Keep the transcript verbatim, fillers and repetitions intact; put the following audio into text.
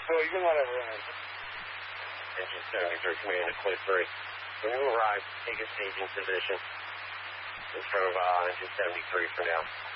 So you can let everyone in. Engine seventy-three, command to Cliff three. When you arrive, take a staging position in front of uh, engine seventy-three for now.